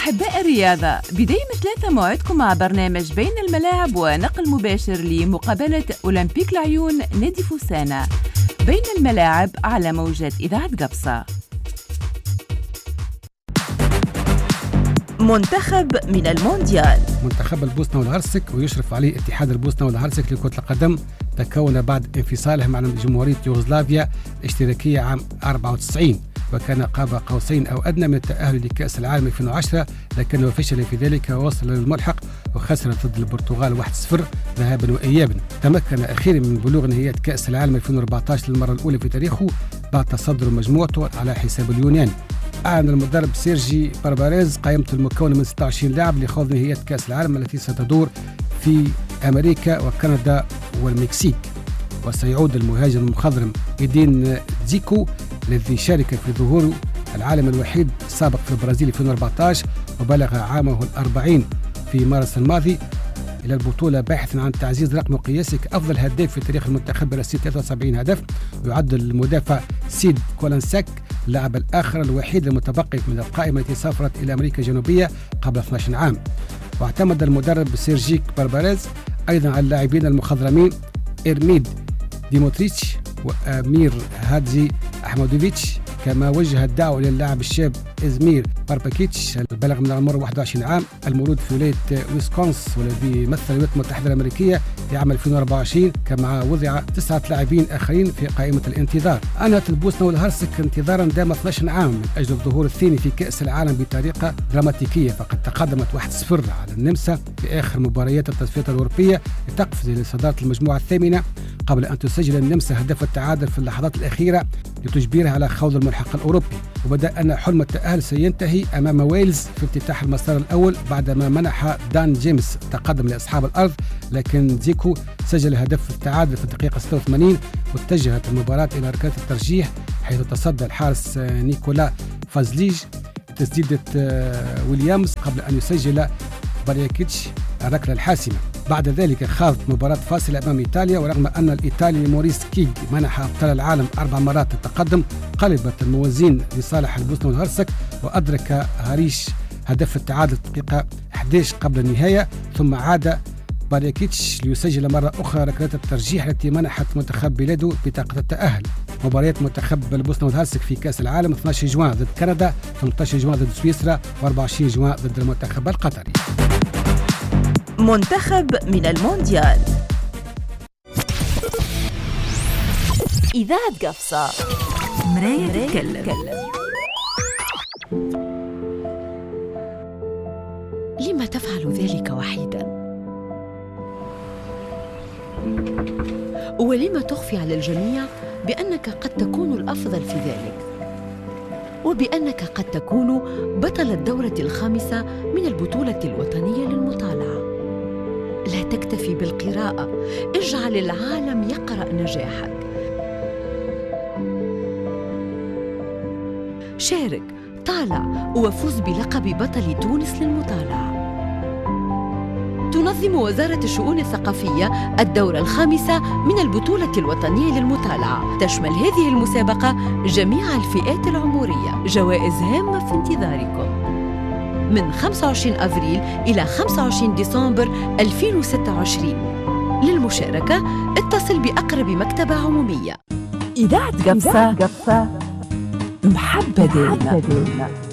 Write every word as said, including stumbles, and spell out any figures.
أحباء الرياضة، بداية ثلاثة موعدكم مع برنامج بين الملاعب ونقل مباشر لمقابلة أولمبيك العيون نادي فوسانا. بين الملاعب على موجة إذاعة قبصة. منتخب من المونديال. منتخب البوسنة والهرسك ويشرف عليه اتحاد البوسنة والهرسك لكرة القدم، تكون بعد انفصالهم عن جمهورية يوغوسلافيا الاشتراكية عام أربعة وتسعين، وكان قاب قوسين أو أدنى من التأهل لكأس العالم ألفين وعشرة، لكنه فشل في ذلك ووصل للملحق وخسر ضد البرتغال واحد صفر ذهابا وإيابا. تمكن أخيرا من بلوغ نهائيات كأس العالم ألفين وأربعة عشر للمرة الأولى في تاريخه بعد تصدر مجموعته على حساب اليونان. أعلن المدرب سيرجي بارباريز قائمته المكونة من ستة وعشرين لاعب لخوض نهائيات كأس العالم التي ستدور في أمريكا وكندا والمكسيك. وسيعود المهاجم المخضرم إيدين زيكو الذي شارك في ظهور العالم الوحيد السابق في البرازيل ألفين وأربعة عشر وبلغ عامه الأربعين في مارس الماضي إلى البطولة باحثا عن تعزيز رقم قياسي كأفضل هداف في تاريخ المنتخب برصيد ثلاثة وسبعين هدف. ويعد المدافع سيد كولانساك اللاعب الآخر الوحيد المتبقي من القائمة التي سافرت إلى أمريكا الجنوبية قبل اثني عشر عام. واعتمد المدرب سيرجي بارباريز أيضا على اللاعبين المخضرمين إرميد ديموتريتش وأمير هادزي أحمدوفيتش، كما وجه الدعوة للاعب الشاب إزمير بارباكيتش البالغ من العمر واحد وعشرين عام المولود في ولاية ويسكونس والذي مثل الولايات المتحدة الأمريكية في عام ألفين وأربعة وعشرين، كما وضع تسعة لاعبين آخرين في قائمة الانتظار. أنهت البوسنة والهرسك انتظارا دام اثني عشر عام من أجل الظهور الثاني في كأس العالم بطريقة دراماتيكية، فقد تقدمت واحد صفر على النمسا في آخر مباريات التصفيات الأوروبية لتقفز لصدارة المجموعة الثامنة قبل أن تسجل النمسا هدف التعادل في اللحظات الأخيرة لتجبرها على خوض الملحق الأوروبي. وبدأ أن حلم التأهل سينتهي أمام ويلز في افتتاح المسار الأول بعدما منح دان جيمس تقدم لأصحاب الأرض، لكن زيكو سجل هدف التعادل في الدقيقة ستة وثمانين واتجهت المباراة إلى ركلات الترجيح، حيث تصدى الحارس نيكولا فازليج تسديدة ويليامز قبل أن يسجل بارياكيتش الركلة الحاسمة. بعد ذلك خاضت مباراة فاصلة أمام إيطاليا، ورغم أن الإيطالي موريس كيج منح أبطال العالم أربع مرات التقدم قلبت الموازين لصالح البوسنة والهرسك، وأدرك هاريش هدف التعادل في الدقيقة أحد عشر قبل النهاية، ثم عاد بارياكيتش ليسجل مرة أخرى ركلات الترجيح التي منحت منتخب بلاده بطاقة التأهل. مباريات منتخب البوسنة والهرسك في كأس العالم اثني عشر جوان ضد كندا، ثمانية عشر جوان ضد سويسرا، وأربعة وعشرين جوان ضد المنتخب القطري. منتخب من المونديال. إذاعة قفصة، مراية تتكلم. لما تفعل ذلك وحيدا؟ ولما تخفي على الجميع بأنك قد تكون الأفضل في ذلك، وبأنك قد تكون بطل الدورة الخامسة من البطولة الوطنية للمطالعة؟ لا تكتفي بالقراءة، اجعل العالم يقرأ نجاحك. شارك، طالع، وفوز بلقب بطل تونس للمطالعة. تنظم وزارة الشؤون الثقافية الدورة الخامسة من البطولة الوطنية للمطالعة. تشمل هذه المسابقة جميع الفئات العمرية. جوائز هامة في انتظاركم من خمسة وعشرين أفريل إلى خمسة وعشرين ديسمبر ألفين وستة وعشرين. للمشاركة اتصل بأقرب مكتبة عمومية. إذاعة قفصة محبة دائما.